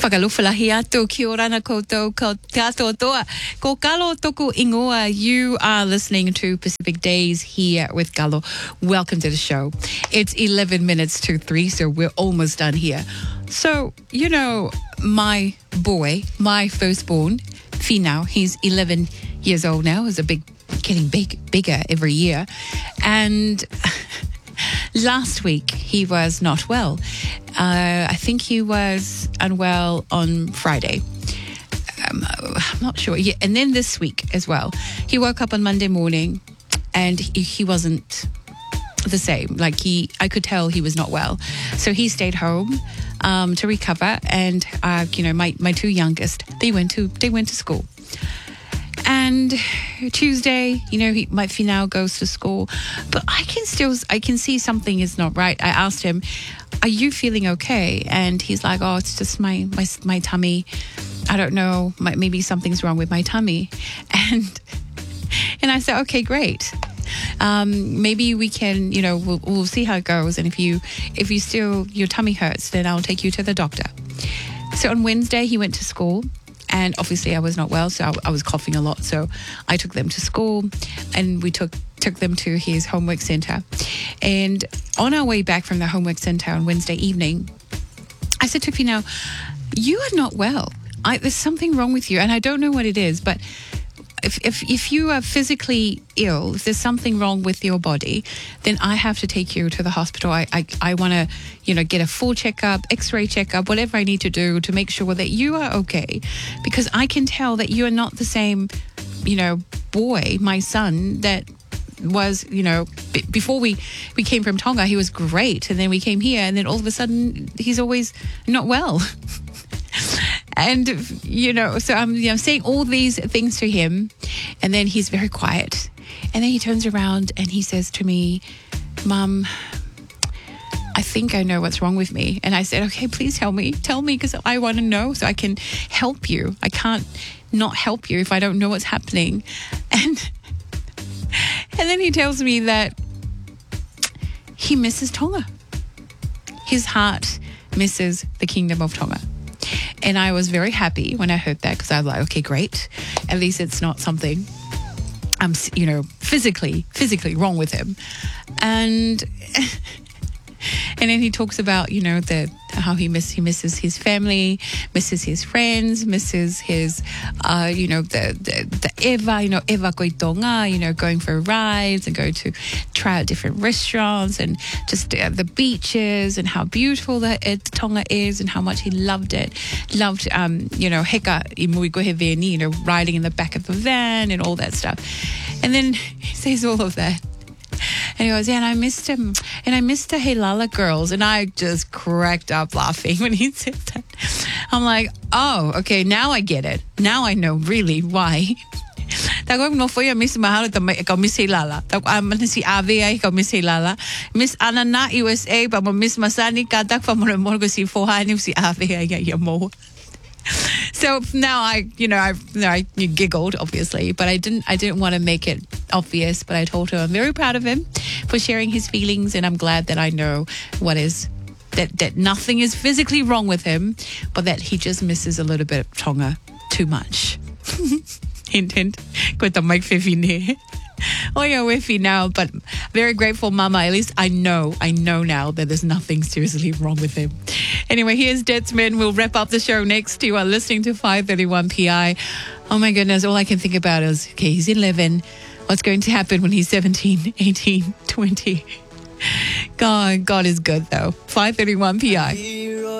Whakalufalahi atu, kia ora na koutou, ko te ato toa. Ko Kalo toku ingoa. You are listening to Pacific Days here with Kalo. Welcome to the show. It's 11 minutes to 3, so we're almost done here. So, you know, my boy, my firstborn, Finau, he's 11 years old now. He's getting bigger every year. And last week, he was not well. I think he was unwell on Friday. I'm not sure. Yeah, and then this week as well. He woke up on Monday morning and he wasn't the same. Like I could tell he was not well. So he stayed home to recover. And, my two youngest, they went to school. And Tuesday, my Finau goes to school, but I can see something is not right. I asked him, "Are you feeling okay?" And he's like, "Oh, it's just my tummy. I don't know. Maybe something's wrong with my tummy." And I said, "Okay, great. Maybe we can, we'll see how it goes. And if you still your tummy hurts, then I'll take you to the doctor." So on Wednesday, he went to school. And obviously I was not well, so I was coughing a lot. So I took them to school and we took them to his homework center. And on our way back from the homework center on Wednesday evening, I said to Finau, "You are not well. There's something wrong with you. And I don't know what it is, but if you are physically ill, if there's something wrong with your body, then I have to take you to the hospital. I want to, get a full checkup, x-ray checkup, whatever I need to do to make sure that you are okay. Because I can tell that you are not the same, boy, my son, that was, before we came from Tonga, he was great. And then we came here and then all of a sudden he's always not well." And, so I'm saying all these things to him, and then he's very quiet. And then he turns around and he says to me, "Mum, I think I know what's wrong with me." And I said, "Okay, please tell me, because I want to know so I can help you. I can't not help you if I don't know what's happening." And then he tells me that he misses Tonga. His heart misses the Kingdom of Tonga. And I was very happy when I heard that, because I was like, okay, great. At least it's not something, physically wrong with him. And then he talks about, how he misses his family, misses his friends, misses his, the Eva Koitonga, going for rides and going to try out different restaurants and just the beaches and how beautiful Tonga is and how much he loved it. Loved, heka I Muikohe Veni, riding in the back of the van and all that stuff. And then he says all of that. And he goes, "Yeah, and I missed him. And I missed the Helala girls." And I just cracked up laughing when he said that. I'm like, oh, okay, now I get it. Now I know really why. Tako no foi a Miss Mahalo ka Miss Helala. Tako si Ave ka Miss Helala. Miss Anana USA pa mo Miss Masani ka tak fa mo mo si Fohani si Ave ya mo. So now I giggled, obviously, but I didn't want to make it obvious. But I told her I'm very proud of him for sharing his feelings, and I'm glad that I know that nothing is physically wrong with him, but that he just misses a little bit of Tonga too much. Hint, hint. Kuita Mike Fifine. Oh yeah, Wiffy now, but very grateful, Mama. At least I know now that there's nothing seriously wrong with him. Anyway, here's Detzman. We'll wrap up the show next. You are listening to 531 PI. Oh my goodness, all I can think about is, okay, he's 11. What's going to happen when he's 17, 18, 20? God is good though. 531 PI.